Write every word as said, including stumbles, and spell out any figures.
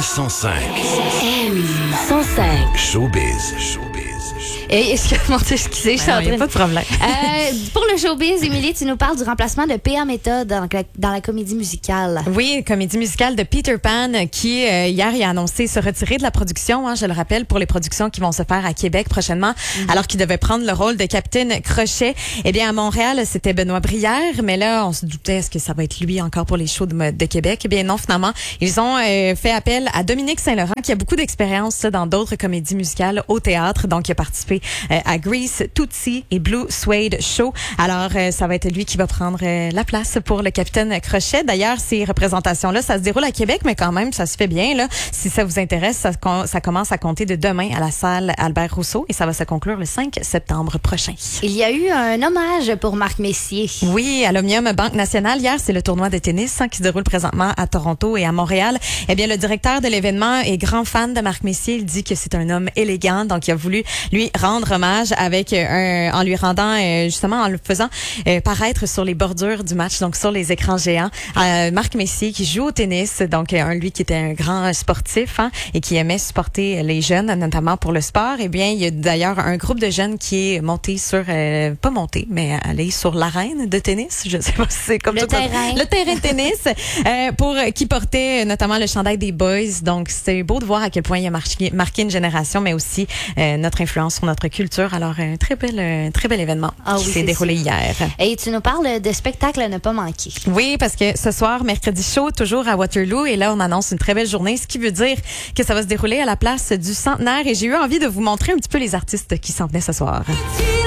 cent cinq. M cent cinq. Showbiz. Showbiz. Et excuse-moi, excusez, je suis Ben en non, y a train pas de problème. Euh, pour le showbiz, Émilie, tu nous parles du remplacement de P A Méthode dans, la- dans la comédie musicale. Oui, comédie musicale de Peter Pan qui, euh, hier, il a annoncé se retirer de la production, hein, je le rappelle, pour les productions qui vont se faire à Québec prochainement, mm-hmm. alors qu'il devait prendre le rôle de Capitaine Crochet. Eh bien, à Montréal, c'était Benoît Brière, mais là, on se doutait, est-ce que ça va être lui encore pour les shows de, de Québec? Eh bien non, finalement, ils ont euh, fait appel à Dominique Saint-Laurent, qui a beaucoup d'expérience là, dans d'autres comédies musicales au théâtre, donc il a participé euh, à Grease, Tootsie et Blue Suede Show. Alors, euh, ça va être lui qui va prendre euh, la place pour le Capitaine Crochet. D'ailleurs, ces représentations-là, ça se déroule à Québec, mais quand même, ça se fait bien. Là. Si ça vous intéresse, ça, ça commence à compter de demain à la salle Albert Rousseau et ça va se conclure le cinq septembre prochain. Il y a eu un hommage pour Marc Messier. Oui, à l'Omnium Banque Nationale. Hier, c'est le tournoi de tennis hein, qui se déroule présentement à Toronto et à Montréal. Eh bien, le directeur de l'événement est grand fan de Marc Messier. Il dit que c'est un homme élégant, donc il a voulu lui rendre hommage avec un, en lui rendant euh, justement en le faisant euh, paraître sur les bordures du match, donc sur les écrans géants. Euh, Marc Messier qui joue au tennis, donc un lui qui était un grand sportif hein, et qui aimait supporter les jeunes, notamment pour le sport. Eh bien, il y a d'ailleurs un groupe de jeunes qui est monté sur, euh, pas monté, mais allé sur l'arène de tennis. Je sais pas si c'est comme le ça. terrain. Le terrain de tennis, euh, pour qui portait notamment le chandail des Boys. Donc, c'est beau de voir à quel point il a marqué, marqué une génération, mais aussi euh, notre influence sur notre culture. Alors, un très bel, un très bel événement ah qui oui, s'est déroulé sûr. hier. Et tu nous parles de spectacle à ne pas manquer. Oui, parce que ce soir, mercredi chaud, toujours à Waterloo, et là, on annonce une très belle journée, ce qui veut dire que ça va se dérouler à la place du Centenaire. Et j'ai eu envie de vous montrer un petit peu les artistes qui s'en venaient ce soir.